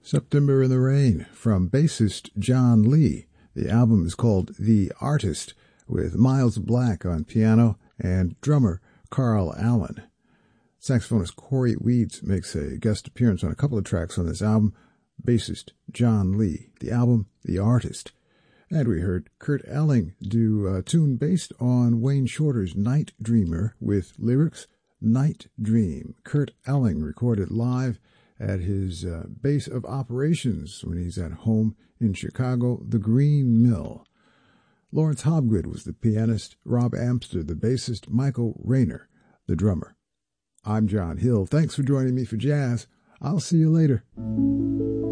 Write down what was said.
September in the Rain from bassist John Lee. The album is called The Artist, with Miles Black on piano and drummer Carl Allen. Saxophonist Corey Weeds makes a guest appearance on a couple of tracks on this album. Bassist John Lee. The album, The Artist. And we heard Kurt Elling do a tune based on Wayne Shorter's Night Dreamer with lyrics Night Dream. Kurt Elling recorded live at his base of operations when he's at home in Chicago, the Green Mill. Lawrence Hobgood was the pianist, Rob Amster the bassist, Michael Rayner the drummer. I'm John Hill. Thanks for joining me for jazz. I'll see you later.